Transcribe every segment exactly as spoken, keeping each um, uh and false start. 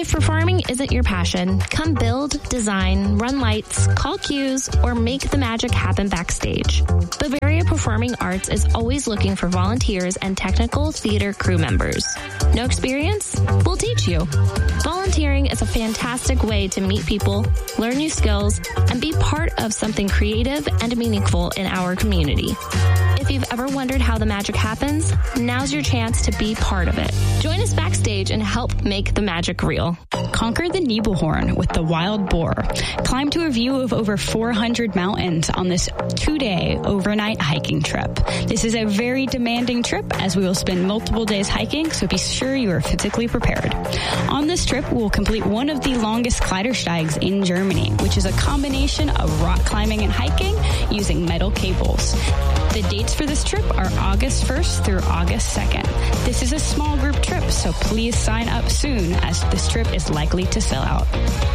if performing isn't your passion, come build, design, run lights, call cues, or make the magic happen backstage. Bavaria Performing Arts is always looking for volunteers and technical theater crew members. No experience? We'll teach you. Volunteering is a fantastic way to meet people, learn new skills, and be part of something creative and meaningful in our community. If you've ever wondered how the magic happens, now's your chance to be part of it. Join us backstage and help make the magic real. Conquer the Nebelhorn with the Wild Boar. Climb to a view of over four hundred mountains on this two-day overnight hiking trip. This is a very demanding trip as we will spend multiple days hiking, so be sure you are physically prepared. On this trip, we'll complete one of the longest Kleidersteigs in Germany, which is a combination of rock climbing and hiking using metal cables. The dates for this trip are August first through August second. This is a small group trip, so please sign up soon as this trip is likely to sell out.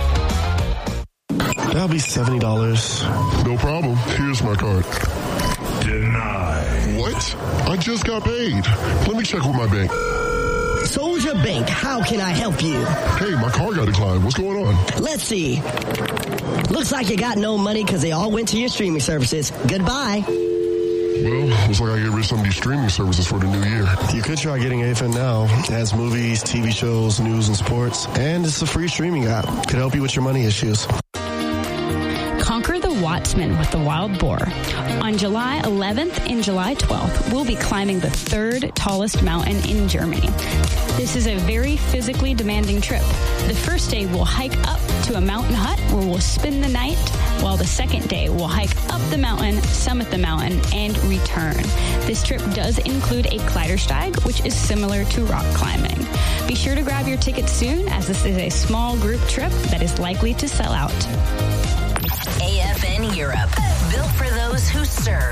That'll be seventy dollars. No problem. Here's my card. Denied. What? I just got paid. Let me check with my bank. Soldier Bank, how can I help you? Hey, my card got declined. What's going on? Let's see. Looks like you got no money because they all went to your streaming services. Goodbye. Well, looks like I get rid of some of these streaming services for the new year. You could try getting A F N now. It has movies, T V shows, news, and sports. And it's a free streaming app. Could help you with your money issues. Conquer the Wattsman with the Wild Boar. On July eleventh and July twelfth, we'll be climbing the third tallest mountain in Germany. This is a very physically demanding trip. The first day, we'll hike up to a mountain hut where we'll spend the night, while the second day, we'll hike up the mountain, summit the mountain, and return. This trip does include a Kleidersteig, which is similar to rock climbing. Be sure to grab your tickets soon, as this is a small group trip that is likely to sell out. A F N Europe, built for those who serve.